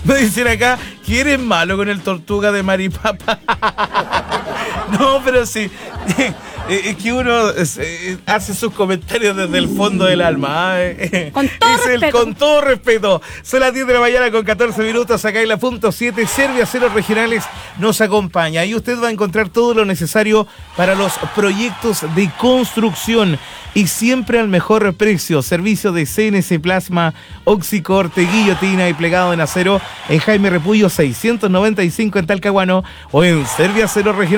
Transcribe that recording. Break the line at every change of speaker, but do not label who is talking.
Me dicen acá que eres malo con el Tortuga de Maripapa. No, pero sí. Es que uno hace sus comentarios desde el fondo del alma.
Con todo respeto.
Con todo respeto. Son las 10 de la mañana con 14 minutos. Acá en la punto 7. Serviaceros Regionales nos acompaña. Y usted va a encontrar todo lo necesario para los proyectos de construcción. Y siempre al mejor precio. Servicio de CNC Plasma, Oxicorte, guillotina y plegado en acero en Jaime Repullo 695 en Talcahuano o en Serviaceros Regionales.